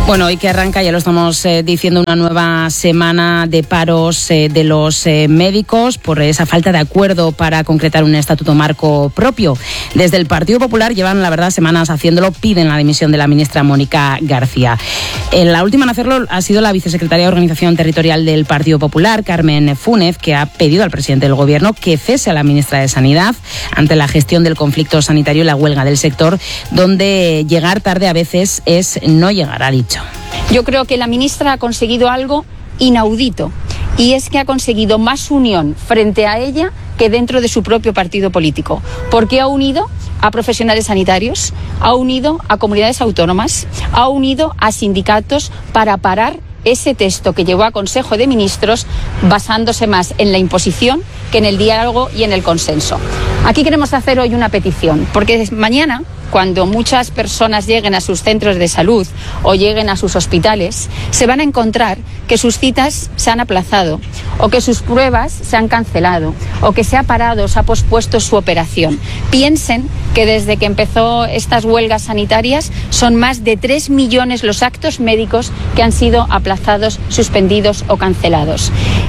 Bueno, hoy que arranca, ya lo estamos diciendo, una nueva semana de paros de los médicos por esa falta de acuerdo para concretar un estatuto marco propio. Desde el Partido Popular llevan, la verdad, semanas haciéndolo, piden la dimisión de la ministra Mónica García. La última en hacerlo ha sido la vicesecretaria de Organización Territorial del Partido Popular, Carmen Fúnez, que ha pedido al presidente del Gobierno que cese a la ministra de Sanidad ante la gestión del conflicto sanitario y la huelga del sector, donde llegar tarde a veces es no llegar, ha dicho. Yo creo que la ministra ha conseguido algo inaudito, y es que ha conseguido más unión frente a ella que dentro de su propio partido político, porque ha unido a profesionales sanitarios, ha unido a comunidades autónomas, ha unido a sindicatos para parar ese texto que llevó a Consejo de Ministros basándose más en la imposición que en el diálogo y en el consenso. Aquí queremos hacer hoy una petición, porque mañana, cuando muchas personas lleguen a sus centros de salud o lleguen a sus hospitales, se van a encontrar que sus citas se han aplazado, o que sus pruebas se han cancelado, o que se ha parado, se ha pospuesto su operación. Piensen que desde que empezó estas huelgas sanitarias son más de 3 millones los actos médicos que han sido aplazados, suspendidos o cancelados.